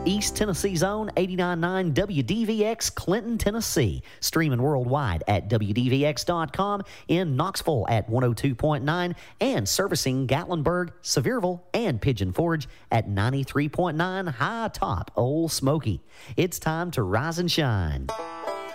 East Tennessee's own 89.9 WDVX Clinton, Tennessee. Streaming worldwide at WDVX.com, in Knoxville at 102.9, and servicing Gatlinburg, Sevierville, and Pigeon Forge at 93.9 High Top Old Smoky. It's time to rise and shine.